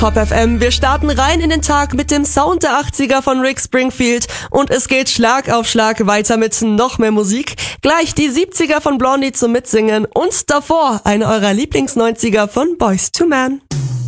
Pop FM, wir starten rein in den Tag mit dem Sound der 80er von Rick Springfield und es geht Schlag auf Schlag weiter mit noch mehr Musik. Gleich die 70er von Blondie zum Mitsingen und davor eine eurer Lieblings-90er von Boyz II Men.